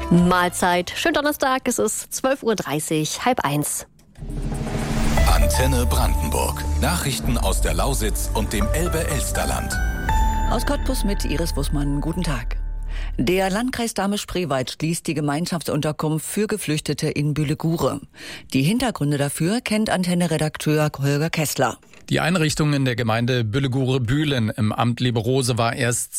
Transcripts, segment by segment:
Mahlzeit. Schönen Donnerstag, es ist 12.30 Uhr, 12:30. Antenne Brandenburg. Nachrichten aus der Lausitz und dem Elbe-Elsterland. Aus Cottbus mit Iris Wussmann. Guten Tag. Der Landkreis Dahme-Spreewald schließt die Gemeinschaftsunterkunft für Geflüchtete in Bühlegure. Die Hintergründe dafür kennt Antenne-Redakteur Holger Kessler. Die Einrichtung in der Gemeinde Bühlegure-Bühlen im Amt Lieberose war erst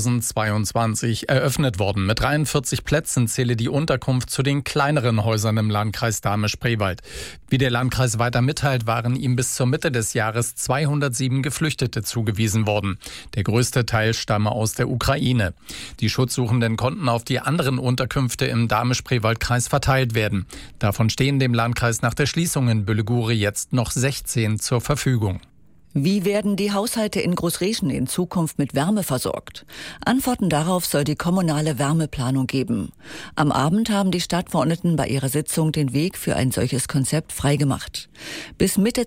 2022 eröffnet worden. Mit 43 Plätzen zähle die Unterkunft zu den kleineren Häusern im Landkreis Dahme-Spreewald. Wie der Landkreis weiter mitteilt, waren ihm bis zur Mitte des Jahres 207 Geflüchtete zugewiesen worden. Der größte Teil stamme aus der Ukraine. Die Schutzsuchenden konnten auf die anderen Unterkünfte im Dahme-Spreewald-Kreis verteilt werden. Davon stehen dem Landkreis nach der Schließung in Bühlegure jetzt noch 16 zur Verfügung. Wie werden die Haushalte in Großreschen in Zukunft mit Wärme versorgt? Antworten darauf soll die kommunale Wärmeplanung geben. Am Abend haben die Stadtverordneten bei ihrer Sitzung den Weg für ein solches Konzept freigemacht. Bis Mitte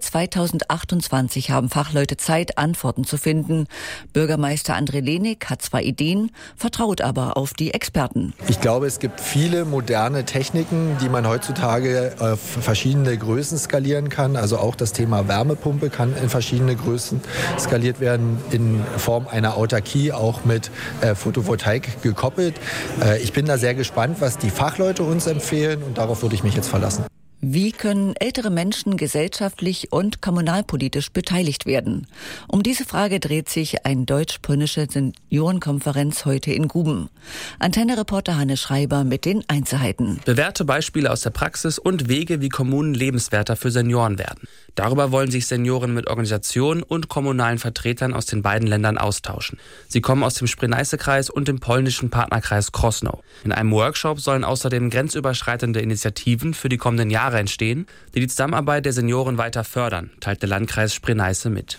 2028 haben Fachleute Zeit, Antworten zu finden. Bürgermeister André Lehnig hat zwar Ideen, vertraut aber auf die Experten. Ich glaube, es gibt viele moderne Techniken, die man heutzutage auf verschiedene Größen skalieren kann. Also auch das Thema Wärmepumpe kann in verschiedene Größen skaliert werden, in Form einer Autarkie, auch mit Photovoltaik gekoppelt. Ich bin da sehr gespannt, was die Fachleute uns empfehlen, und darauf würde ich mich jetzt verlassen. Wie können ältere Menschen gesellschaftlich und kommunalpolitisch beteiligt werden? Um diese Frage dreht sich eine deutsch-polnische Seniorenkonferenz heute in Guben. Antenne-Reporter Hannes Schreiber mit den Einzelheiten. Bewährte Beispiele aus der Praxis und Wege, wie Kommunen lebenswerter für Senioren werden. Darüber wollen sich Senioren mit Organisationen und kommunalen Vertretern aus den beiden Ländern austauschen. Sie kommen aus dem Spree-Neiße-Kreis und dem polnischen Partnerkreis Krosno. In einem Workshop sollen außerdem grenzüberschreitende Initiativen für die kommenden Jahre entstehen, die Zusammenarbeit der Senioren weiter fördern, teilt der Landkreis Spree-Neiße mit.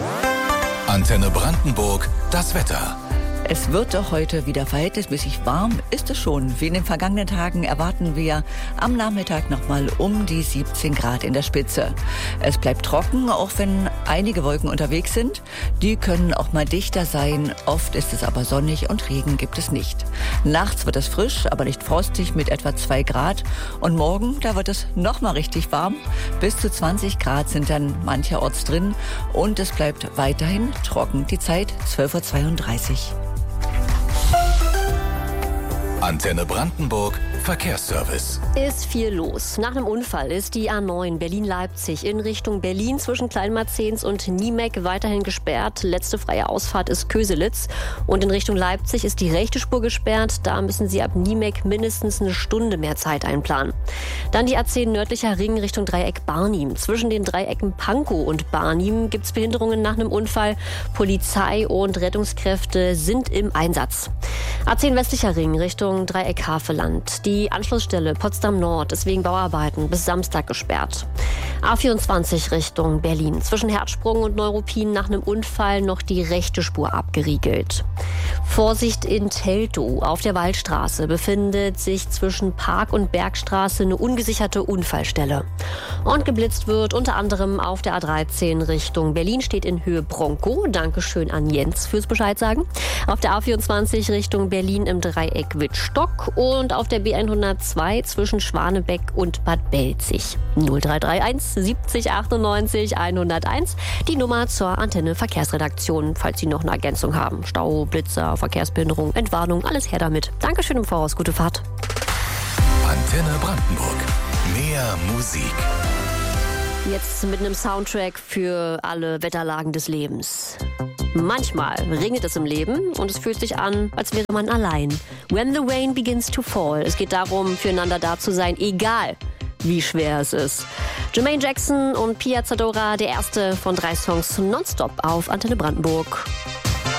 Antenne Brandenburg, das Wetter. Es wird doch heute wieder verhältnismäßig warm, ist es schon. Wie in den vergangenen Tagen erwarten wir am Nachmittag nochmal um die 17 Grad in der Spitze. Es bleibt trocken, auch wenn einige Wolken unterwegs sind. Die können auch mal dichter sein. Oft ist es aber sonnig und Regen gibt es nicht. Nachts wird es frisch, aber nicht frostig mit etwa 2 Grad. Und morgen, da wird es nochmal richtig warm. Bis zu 20 Grad sind dann mancherorts drin. Und es bleibt weiterhin trocken. Die Zeit 12.32 Uhr. Antenne Brandenburg, Verkehrsservice. Ist viel los. Nach einem Unfall ist die A9 Berlin-Leipzig in Richtung Berlin zwischen Kleinmarzens und Niemek weiterhin gesperrt. Letzte freie Ausfahrt ist Köselitz. Und in Richtung Leipzig ist die rechte Spur gesperrt. Da müssen Sie ab Niemek mindestens eine Stunde mehr Zeit einplanen. Dann die A10 nördlicher Ring Richtung Dreieck Barnim. Zwischen den Dreiecken Pankow und Barnim gibt es Behinderungen nach einem Unfall. Polizei und Rettungskräfte sind im Einsatz. A10 westlicher Ring Richtung Dreieck Havelland. Die Anschlussstelle Potsdam Nord ist wegen Bauarbeiten bis Samstag gesperrt. A24 Richtung Berlin. Zwischen Herzsprung und Neuruppin nach einem Unfall noch die rechte Spur abgeriegelt. Vorsicht in Teltow. Auf der Waldstraße befindet sich zwischen Park- und Bergstraße eine ungesicherte Unfallstelle. Und geblitzt wird unter anderem auf der A13 Richtung Berlin, steht in Höhe Bronco. Dankeschön an Jens fürs Bescheid sagen. Auf der A24 Richtung Berlin im Dreieck Wittstock und auf der B102 zwischen Schwanebeck und Bad Belzig. 0331 70 98 101, die Nummer zur Antenne Verkehrsredaktion, falls Sie noch eine Ergänzung haben. Stau, Blitzer, Verkehrsbehinderung, Entwarnung, alles her damit. Dankeschön im Voraus, gute Fahrt. Antenne Brandenburg, mehr Musik. Jetzt mit einem Soundtrack für alle Wetterlagen des Lebens. Manchmal regnet es im Leben und es fühlt sich an, als wäre man allein. When the rain begins to fall. Es geht darum, füreinander da zu sein, egal wie schwer es ist. Jermaine Jackson und Pia Zadora, der erste von 3 Songs nonstop auf Antenne Brandenburg.